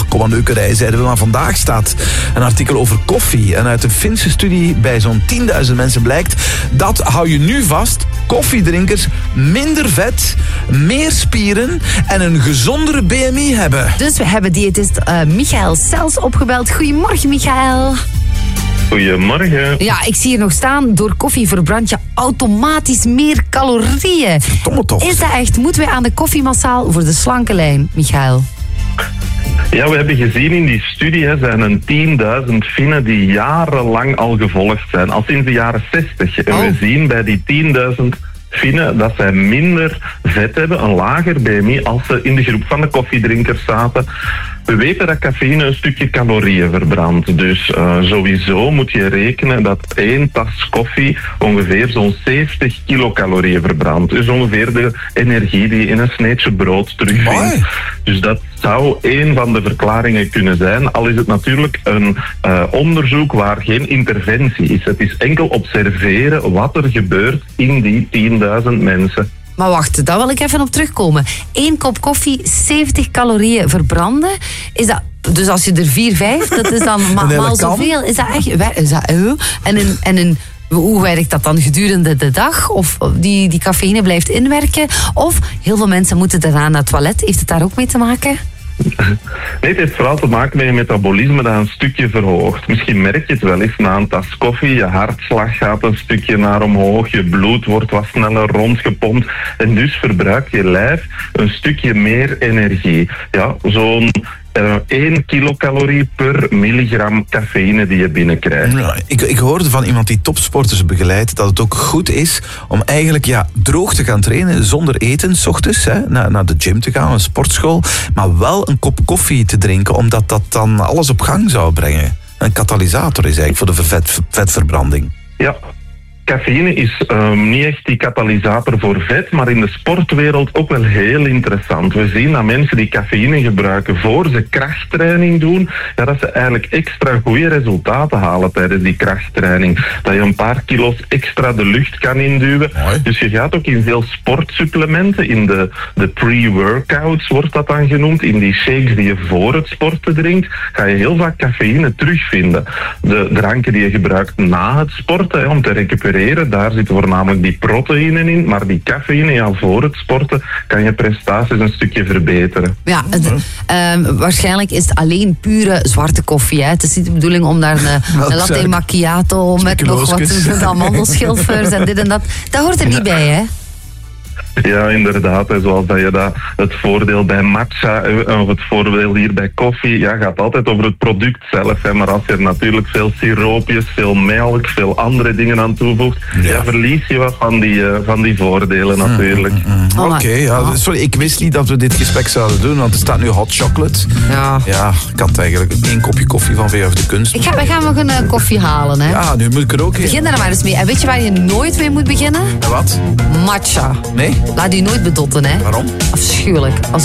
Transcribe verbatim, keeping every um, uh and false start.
kom aan neukerij, zeiden we. Maar vandaag staat een artikel over koffie. En uit een Finse studie bij zo'n tienduizend mensen blijkt dat, hou je nu vast, koffiedrinkers minder vet, meer spieren en een gezondere B M I hebben. Dus we hebben diëtist uh, Michael Sels opgebeld. Goedemorgen, Michael. Goedemorgen. Ja, ik zie hier nog staan, door koffie verbrand je automatisch meer calorieën. Verdomme toch. Is dat echt? Moeten wij aan de koffie massaal voor de slanke lijn, Michael? Ja, we hebben gezien in die studie, hè, zijn een tienduizend Finnen die jarenlang al gevolgd zijn, al sinds de jaren zestig. En Oh. we zien bij die tienduizend Finnen dat zij minder vet hebben, een lager B M I, als ze in de groep van de koffiedrinkers zaten. We weten dat cafeïne een stukje calorieën verbrandt. Dus uh, sowieso moet je rekenen dat één tas koffie ongeveer zo'n zeventig kilocalorieën verbrandt. Dus ongeveer de energie die je in een sneetje brood terugvindt. Mooi. Dus dat zou één van de verklaringen kunnen zijn. Al is het natuurlijk een uh, onderzoek waar geen interventie is. Het is enkel observeren wat er gebeurt in die tienduizend mensen. Maar wacht, daar wil ik even op terugkomen. Eén kop koffie, zeventig calorieën verbranden. Is dat, dus als je er vier, vijf, dat is dan ma- hele maal kan. zoveel. Is dat echt? Is dat, uh, en een, en een, hoe werkt dat dan gedurende de dag? Of die, die cafeïne blijft inwerken? Of heel veel mensen moeten daarna naar het toilet. Heeft het daar ook mee te maken? Nee, het heeft vooral te maken met je metabolisme dat een stukje verhoogt. Misschien merk je het wel eens na een tas koffie. Je hartslag gaat een stukje naar omhoog. Je bloed wordt wat sneller rondgepompt. En dus verbruikt je lijf een stukje meer energie. Ja, zo'n uh, één kilocalorie per milligram cafeïne die je binnenkrijgt. Ja, ik, ik hoorde van iemand die topsporters begeleidt dat het ook goed is om eigenlijk ja, droog te gaan trainen zonder eten, 's ochtends, hè, naar, naar de gym te gaan, een sportschool, maar wel een kop koffie te drinken, omdat dat dan alles op gang zou brengen. Een katalysator is eigenlijk voor de vet, vetverbranding. Ja. Cafeïne is um, niet echt die katalysator voor vet, maar in de sportwereld ook wel heel interessant. We zien dat mensen die cafeïne gebruiken voor ze krachttraining doen, ja, dat ze eigenlijk extra goede resultaten halen tijdens die krachttraining. Dat je een paar kilo's extra de lucht kan induwen. Mooi. Dus je gaat ook in veel sportsupplementen, in de, de pre-workouts wordt dat dan genoemd, in die shakes die je voor het sporten drinkt, ga je heel vaak cafeïne terugvinden. De dranken die je gebruikt na het sporten, hè, om te recupereren, daar zitten voornamelijk die proteïnen in, maar die cafeïne, ja, voor het sporten kan je prestaties een stukje verbeteren. Ja, het, um, waarschijnlijk is het alleen pure zwarte koffie. Hè. Het is niet de bedoeling om daar een, een latte macchiato met nog wat met amandelschilfers en dit en dat. Dat hoort er niet bij, hè? Ja, inderdaad. Hè, zoals dat je dat, het voordeel bij matcha, of het voordeel hier bij koffie, ja, gaat altijd over het product zelf. Hè, maar als je er natuurlijk veel siroopjes, veel melk, veel andere dingen aan toevoegt, ja. Ja, verlies je wat van die, uh, van die voordelen natuurlijk. Mm, mm, mm. Oké, okay, ja, oh. sorry, ik wist niet dat we dit gesprek zouden doen, want er staat nu hot chocolate. Ja. Ja, ik had eigenlijk één kopje koffie van V F de Kunst. Ik ga, we gaan nog een uh, koffie halen, hè? Ja, nu moet ik er ook in. Begin er maar eens mee. En weet je waar je nooit mee moet beginnen? Wat? Matcha. Nee? Laat die nooit bedotten, hè? Waarom? Afschuwelijk. Als